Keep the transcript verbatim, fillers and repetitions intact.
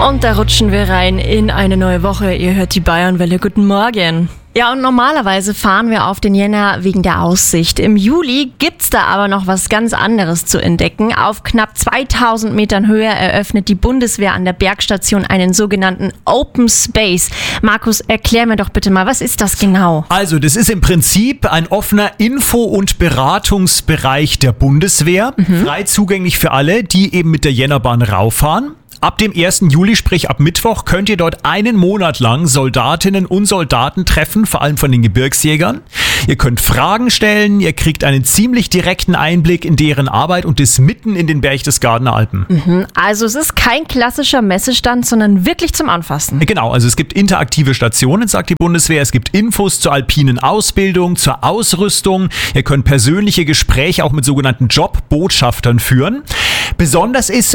Und da rutschen wir rein in eine neue Woche. Ihr hört die Bayernwelle. Guten Morgen. Ja, und normalerweise fahren wir auf den Jänner wegen der Aussicht. Im Juli gibt's da aber noch was ganz anderes zu entdecken. Auf knapp zweitausend Metern Höhe eröffnet die Bundeswehr an der Bergstation einen sogenannten Open Space. Markus, erklär mir doch bitte mal, was ist das genau? Also, das ist im Prinzip ein offener Info- und Beratungsbereich der Bundeswehr. Mhm. Frei zugänglich für alle, die eben mit der Jännerbahn rauffahren. Ab dem ersten Juli, sprich ab Mittwoch, könnt ihr dort einen Monat lang Soldatinnen und Soldaten treffen, vor allem von den Gebirgsjägern. Ihr könnt Fragen stellen, ihr kriegt einen ziemlich direkten Einblick in deren Arbeit und das mitten in den Berchtesgadener Alpen. Mhm, also es ist kein klassischer Messestand, sondern wirklich zum Anfassen. Genau, also es gibt interaktive Stationen, sagt die Bundeswehr. Es gibt Infos zur alpinen Ausbildung, zur Ausrüstung. Ihr könnt persönliche Gespräche auch mit sogenannten Jobbotschaftern führen. Besonders ist